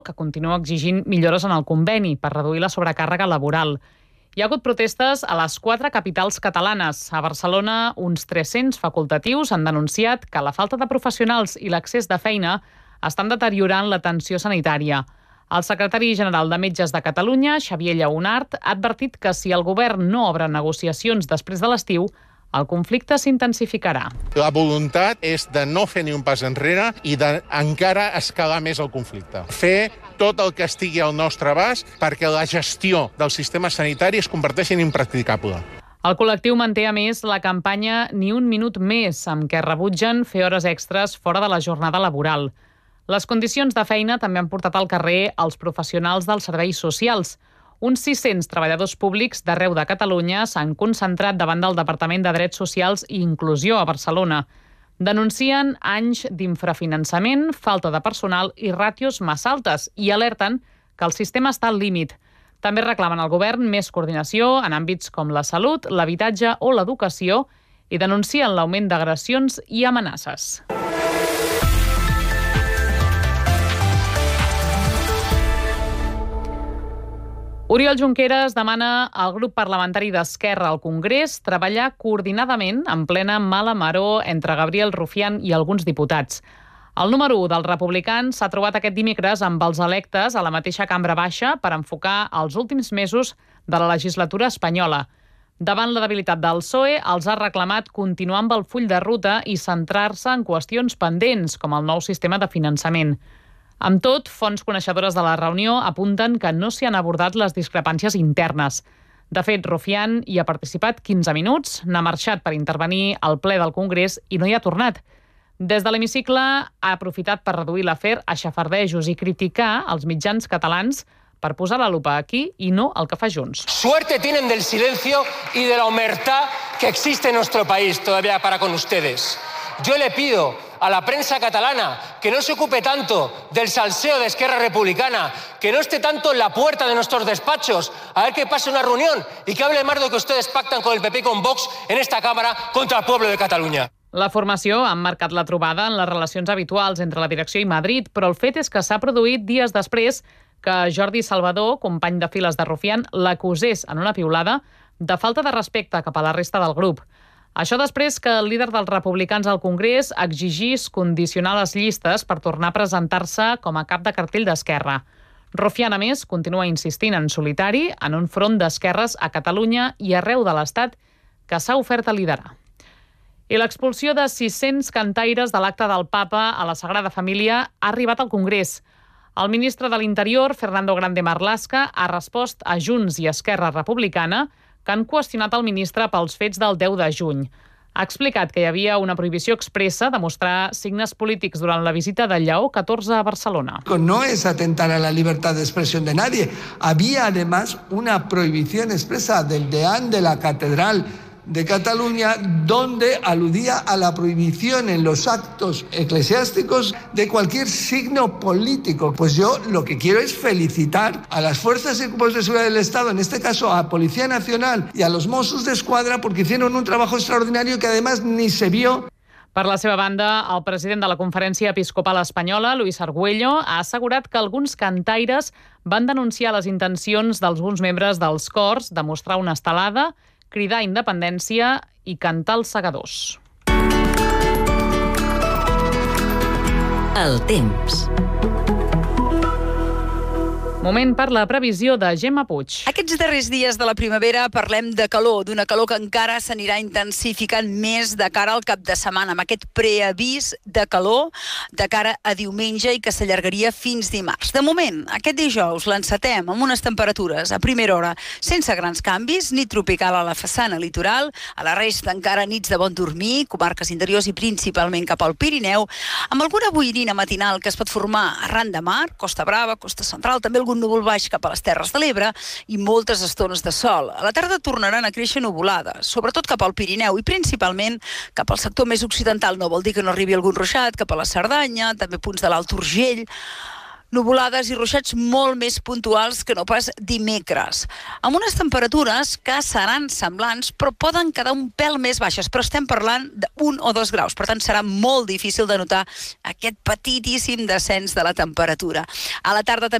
que continua exigint millores en el conveni per reduir la sobrecàrrega laboral. Hi ha hagut protestes a les 4 capitals catalanes. A Barcelona, uns 300 facultatius han denunciat que la falta de professionals i l'accés de feina estan deteriorant l'atenció sanitària. El secretari general de Metges de Catalunya, Xavier Lleonart, ha advertit que si el govern no obre negociacions després de l'estiu, el conflicte s'intensificarà. La voluntat és de no fer ni un pas enrere i d'encara escalar més el conflicte. Fer tot el que estigui al nostre abast perquè la gestió del sistema sanitari es converteixi en impracticable. El col·lectiu manté, a més, la campanya Ni un minut més, amb què rebutgen fer hores extres fora de la jornada laboral. Les condicions de feina també han portat al carrer els professionals dels serveis socials. Uns 600 treballadors públics d'arreu de Catalunya s'han concentrat davant del Departament de Drets Socials i Inclusió a Barcelona. Denuncien anys d'infrafinançament, falta de personal i ràtios massa altes i alerten que el sistema està al límit. També reclamen al govern més coordinació en àmbits com la salut, l'habitatge o l'educació i denuncien l'augment d'agressions i amenaces. Oriol Junqueras demana al grup parlamentari d'Esquerra al Congrés treballar coordinadament en plena mala maror entre Gabriel Rufián i alguns diputats. El número 1 dels republicans s'ha trobat aquest dimecres amb els electes a la mateixa cambra baixa per enfocar els últims mesos de la legislatura espanyola. Davant la debilitat del PSOE, els ha reclamat continuar amb el full de ruta i centrar-se en qüestions pendents, com el nou sistema de finançament. Amb tot, fonts coneixedores de la reunió apunten que no s'hi han abordat les discrepàncies internes. De fet, Rufián hi ha participat 15 minuts, n'ha marxat per intervenir al ple del Congrés i no hi ha tornat. Des de l'hemicicle ha aprofitat per reduir l'afer a xafardejos i criticar els mitjans catalans per posar la lupa aquí i no el que fa Junts. Suerte tienen del silencio y de la omertá que existe en nuestro país todavía para con ustedes. Yo le pido a la prensa catalana que no se ocupe tanto del salseo de Esquerra Republicana, que no esté tanto en la puerta de nuestros despachos a ver qué pasa en una reunión y que hable más de lo que ustedes pactan con el PP y con Vox en esta Cámara contra el pueblo de Catalunya. La formació ha marcat la trobada en les relacions habituals entre la direcció i Madrid, però el fet és que s'ha produït dies després que Jordi Salvador, company de files de Rufián, l'acusés en una piulada de falta de respecte cap a la resta del grup. Això després que el líder dels republicans al Congrés exigís condicionar les llistes per tornar a presentar-se com a cap de cartell d'Esquerra. Rufián, a més, continua insistint en solitari en un front d'esquerres a Catalunya i arreu de l'Estat que s'ha ofert a liderar. I l'expulsió de 600 cantaires de l'acte del Papa a la Sagrada Família ha arribat al Congrés. El ministre de l'Interior, Fernando Grande Marlaska, ha respost a Junts i Esquerra Republicana que han qüestionat el ministre pels fets del 10 de juny. Ha explicat que hi havia una prohibició expressa de mostrar signes polítics durant la visita de Lleó XIV a Barcelona. No es atentar a la libertad de expresión de nadie. Había además una prohibición expresa del deán de la Catedral de Cataluña, donde aludía a la prohibición en los actos eclesiásticos de cualquier signo político. Pues yo lo que quiero es felicitar a las fuerzas y cuerpos de seguridad del Estado, en este caso a Policía Nacional y a los Mossos d'Esquadra, porque hicieron un trabajo extraordinario que además ni se vio. Per la seva banda, el president de la Conferència Episcopal Espanyola, Luis Argüello, ha assegurat que alguns cantaires van denunciar les intencions d'alguns membres dels cors de mostrar una estelada, cridar independència i cantar els segadors. El temps. Moment per la previsió de Gemma Puig. Aquests darrers dies de la primavera parlem de calor, d'una calor que encara s'anirà intensificant més de cara al cap de setmana, amb aquest preavís de calor de cara a diumenge i que s'allargaria fins dimarts. De moment, aquest dijous l'encetem amb unes temperatures a primera hora sense grans canvis, nit tropical a la façana litoral, a la resta encara nits de bon dormir, comarques interiors i principalment cap al Pirineu, amb alguna boirina matinal que es pot formar arran de mar, Costa Brava, Costa Central, també algun núvol baix cap a les Terres de l'Ebre i moltes estones de sol. A la tarda tornaran a créixer nuvolades, sobretot cap al Pirineu i principalment cap al sector més occidental. No vol dir que no arribi algun ruixat, cap a la Cerdanya, també punts de l'Alt Urgell. Nuvolades i ruixats molt més puntuals que no pas dimecres, amb unes temperatures que seran semblants però poden quedar un pèl més baixes, però estem parlant d'1 o 2 graus, per tant serà molt difícil de notar aquest petitíssim descens de la temperatura. A la tarda també